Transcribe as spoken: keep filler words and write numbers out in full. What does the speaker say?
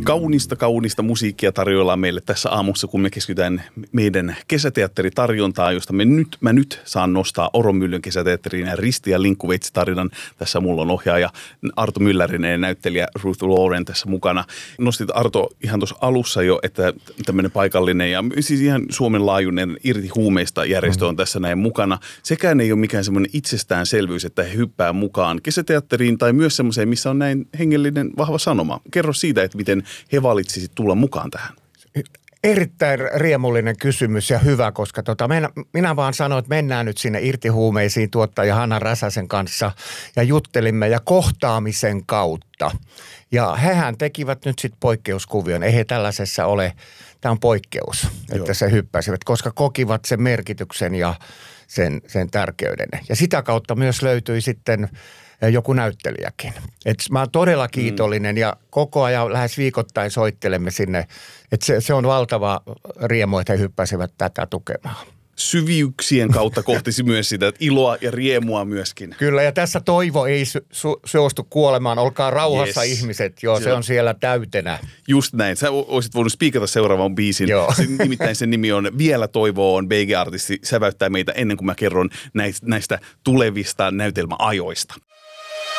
Kaunista, kaunista musiikkia tarjoillaan meille tässä aamussa, kun me keskitytään meidän kesäteatteritarjontaa, josta me nyt, mä nyt saan nostaa Oromyllyn kesäteatterin ja Risti ja Linkkuveitsi-tarinan. Tässä mulla on ohjaaja Arto Myllärinen ja näyttelijä Ruth Lauren tässä mukana. Nostit Arto ihan tuossa alussa jo, että tämmöinen paikallinen ja siis ihan Suomen laajuinen Irti huumeista järjestö on tässä näin mukana. Sekään ei ole mikään semmoinen itsestäänselvyys, että he hyppää mukaan kesäteatteriin tai myös semmoiseen, missä on näin hengellinen vahva sanoma. Kerro siitä, että miten he valitsisit tulla mukaan tähän. Erittäin riemullinen kysymys ja hyvä, koska tota, minä, minä vaan sanoin, että mennään nyt sinne irtihuumeisiin tuottaja Hanna Räsäsen kanssa ja juttelimme ja kohtaamisen kautta. Ja hehän tekivät nyt sitten poikkeuskuvion. Ei he tällaisessa ole, tämä on poikkeus, että Joo. se hyppäsivät, koska kokivat sen merkityksen ja sen, sen tärkeyden. Ja sitä kautta myös löytyi sitten joku näyttelijäkin. Et mä oon todella kiitollinen ja koko ajan lähes viikoittain soittelemme sinne. Että se, se on valtava riemu, että he hyppäsivät tätä tukemaan. Syvyyksien kautta kohtisi myös sitä iloa ja riemua myöskin. Kyllä, ja tässä toivo ei su- su- suostu kuolemaan. Olkaa rauhassa yes. ihmiset. Joo, se, se on siellä täytenä. Just näin. Sä olisit voinut spiikata seuraavan biisin. Joo. Se, nimittäin sen nimi on Vielä toivoa on B G-artisti. Säväyttää meitä ennen kuin mä kerron näistä, näistä tulevista näytelmäajoista.